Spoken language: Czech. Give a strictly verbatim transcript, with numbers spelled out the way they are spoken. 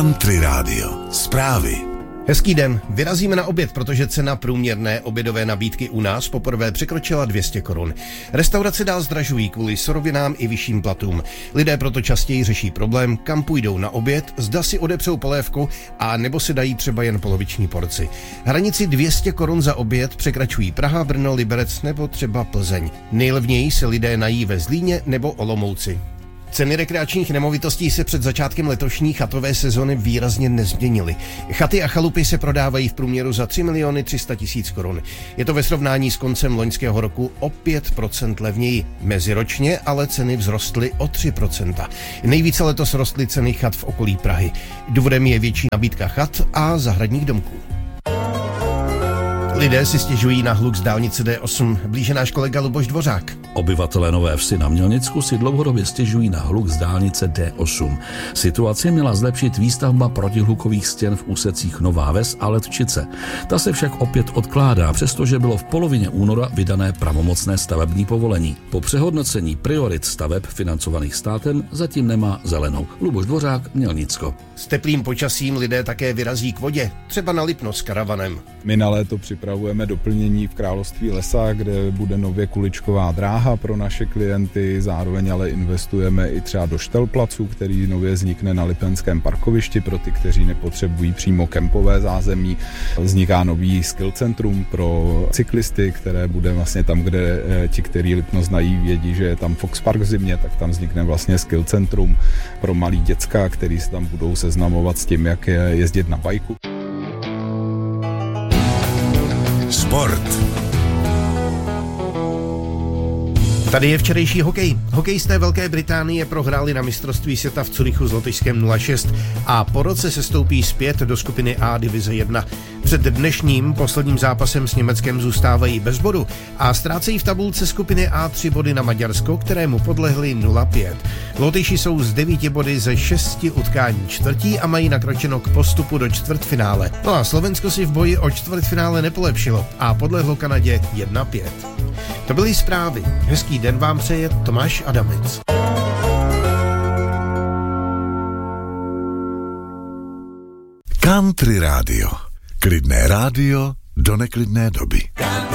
Country Radio. Zprávy. Hezký den. Vyrazíme na oběd, protože cena průměrné obědové nabídky u nás poprvé překročila dvě stě korun. Restaurace dál zdražují kvůli surovinám i vyšším platům. Lidé proto častěji řeší problém, kam půjdou na oběd, zda si odepřou polévku a nebo si dají třeba jen poloviční porci. Hranici dvě stě korun za oběd překračují Praha, Brno, Liberec nebo třeba Plzeň. Nejlevněji se lidé nají ve Zlíně nebo Olomouci. Ceny rekreačních nemovitostí se před začátkem letošní chatové sezony výrazně nezměnily. Chaty a chalupy se prodávají v průměru za tři miliony tři sta tisíc korun. Je to ve srovnání s koncem loňského roku o pět procent levněji. Meziročně ale ceny vzrostly o tři procenta. Nejvíce letos rostly ceny chat v okolí Prahy. Důvodem je větší nabídka chat a zahradních domků. Lidé si stěžují na hluk z dálnice D osm, blíže náš kolega Luboš Dvořák. Obyvatelé Nové Vsi na Mělnicku si dlouhodobě stěžují na hluk z dálnice D osm. Situaci měla zlepšit výstavba protihlukových stěn v úsecích Nová Ves a Letčice. Ta se však opět odkládá, přestože bylo v polovině února vydané pravomocné stavební povolení. Po přehodnocení priorit staveb financovaných státem zatím nemá zelenou. Luboš Dvořák, Mělnicko. S teplým počasím lidé také vyrazí k vodě, třeba na Lipno s karavanem. My na léto připravujeme doplnění v Království lesa, kde bude nově kuličková dráha pro naše klienty, zároveň ale investujeme i třeba do štelplacu, který nově vznikne na Lipenském parkovišti pro ty, kteří nepotřebují přímo kempové zázemí. Vzniká nový skill centrum pro cyklisty, které bude vlastně tam, kde ti, kteří Lipno znají, vědí, že je tam Fox Park v zimě, tak tam vznikne vlastně skill centrum pro malý děcka, který se tam budou seznamovat s tím, jak je jezdit na bajku. Sport. Tady je včerejší hokej. Hokejisté Velké Británie prohráli na mistrovství světa v Curychu s Lotyšskem nula šest a po roce se stoupí zpět do skupiny A divize jedna. Před dnešním posledním zápasem s Německem zůstávají bez bodu a ztrácejí v tabulce skupiny A tři body na Maďarsko, kterému podlehli nula pět. Lotyši jsou z devíti body ze šesti utkání čtvrtí a mají nakročeno k postupu do čtvrtfinále. No a Slovensko si v boji o čtvrtfinále nepolepšilo a podlehlo Kanadě jedna pět. To byly zprávy. Hezký den vám přeje Tomáš Adamec. Country Radio. Klidné rádio do neklidné doby.